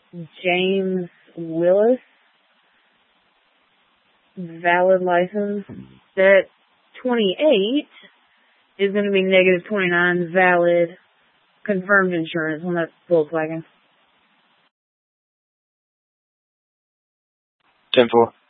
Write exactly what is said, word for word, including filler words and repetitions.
James Willis, valid license. That twenty-eight is going to be negative twenty-nine, valid, confirmed insurance on that Volkswagen. ten four.